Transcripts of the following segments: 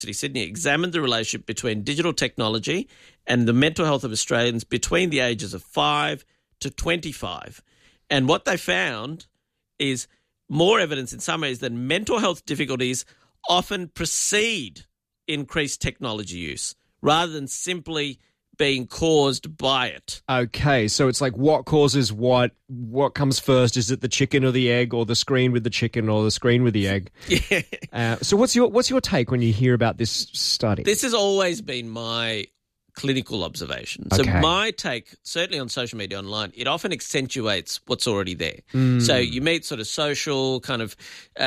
Sydney examined the relationship between digital technology and the mental health of Australians between the ages of 5 to 25. And what they found is more evidence in some ways that mental health difficulties often precede increased technology use rather than simply being caused by it. Okay, so it's like what causes what comes first? Is it the chicken or the egg, or the screen with the chicken or the screen with the egg? Yeah. So what's your take when you hear about this study? This has always been my clinical observation. So my take, certainly on social media online, it often accentuates what's already there. So you meet sort of social, kind of,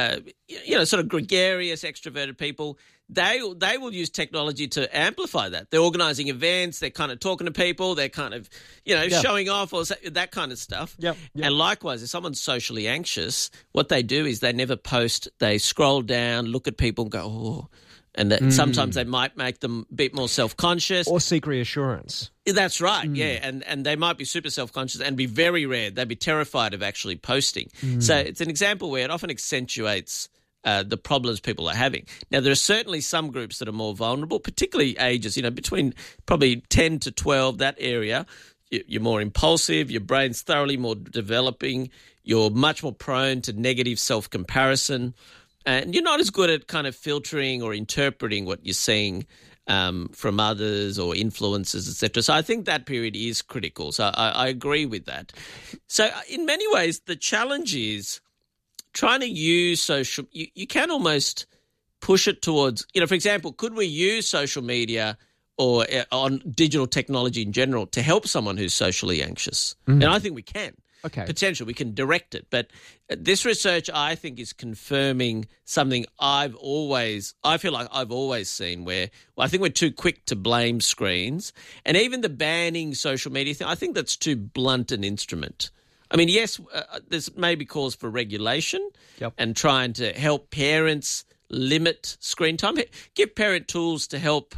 sort of gregarious, extroverted people. They will use technology to amplify that. They're organising events. They're kind of talking to people. They're kind of, showing off or that kind of stuff. Yep. And likewise, if someone's socially anxious, what they do is they never post. They scroll down, look at people and go, oh. And that sometimes they might make them a bit more self-conscious. Or seek reassurance. That's right, yeah. And they might be super self-conscious and be very rare. They'd be terrified of actually posting. So it's an example where it often accentuates the problems people are having. Now, there are certainly some groups that are more vulnerable, particularly ages, between probably 10 to 12, that area. You're more impulsive, your brain's thoroughly more developing, you're much more prone to negative self-comparison, and you're not as good at kind of filtering or interpreting what you're seeing from others or influences, etc. So I think that period is critical. So I agree with that. So in many ways, the challenge is trying to use social – you can almost push it towards – for example, could we use social media or on digital technology in general to help someone who's socially anxious? And I think we can. Okay. Potential, we can direct it. But this research, I think, is confirming something I feel like I've always seen where I think we're too quick to blame screens. And even the banning social media thing, I think that's too blunt an instrument. I mean, yes, there's maybe calls for regulation and trying to help parents limit screen time, give parent tools to help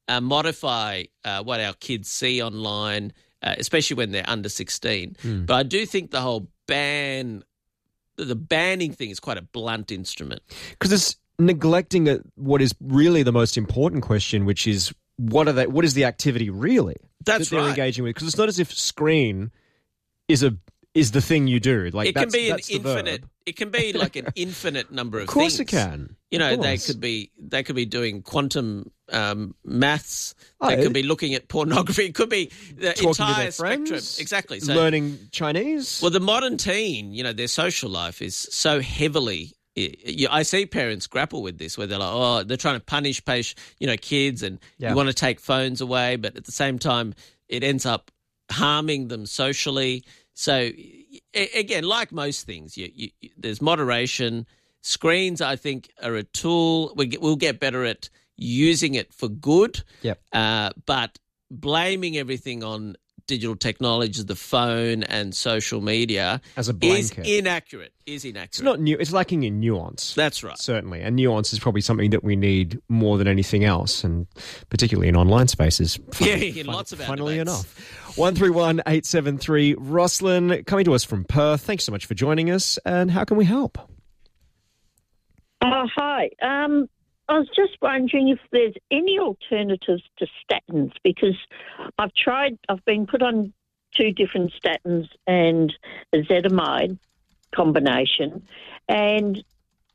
modify what our kids see online, especially when they're under 16. But I do think the whole banning thing is quite a blunt instrument. Because it's neglecting what is really the most important question, which is what is the activity really that they're engaging with? Because it's not as if screen is the thing you do. Like it can be an infinite. It can be like an infinite number of things. Of course it can. They could be doing quantum maths. They could be looking at pornography. It could be the entire spectrum. Exactly. So, learning Chinese. Well, the modern teen, their social life is so heavily. I see parents grapple with this, where they're like, they're trying to punish, kids, and you want to take phones away, but at the same time, it ends up harming them socially. So, again, like most things, there's moderation. Screens, I think, are a tool. We'll get better at using it for good. But blaming everything on digital technology, the phone and social media as a blanket is inaccurate. It's not new. It's lacking in nuance. That's right. Certainly. And nuance is probably something that we need more than anything else, and particularly in online spaces. Lots of funnily enough. 131873. Roslyn, coming to us from Perth. Thanks so much for joining us. And how can we help? Hi. I was just wondering if there's any alternatives to statins, because I've been put on 2 different statins and a ezetimibe combination, and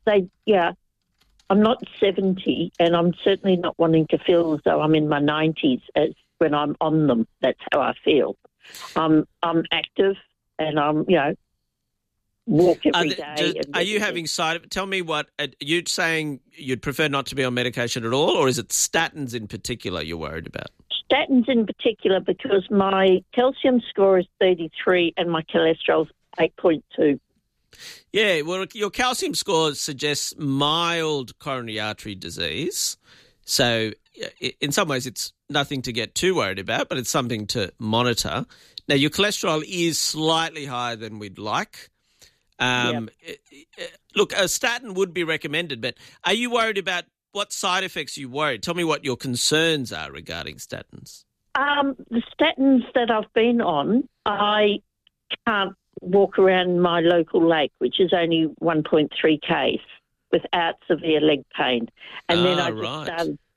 I'm not 70, and I'm certainly not wanting to feel as though I'm in my 90s when I'm on them. That's how I feel. I'm active, and I'm, walk every day. Are you having tell me what, are you saying you'd prefer not to be on medication at all, or is it statins in particular you're worried about? Statins in particular, because my calcium score is 33 and my cholesterol's 8.2. Yeah, well, your calcium score suggests mild coronary artery disease. So in some ways it's nothing to get too worried about, but it's something to monitor. Now, your cholesterol is slightly higher than we'd like. Look, a statin would be recommended, but are you worried about what side effects you worried? Tell me what your concerns are regarding statins. The statins that I've been on, I can't walk around my local lake, which is only 1.3 k's. without severe leg pain. And then Ah, I just right. started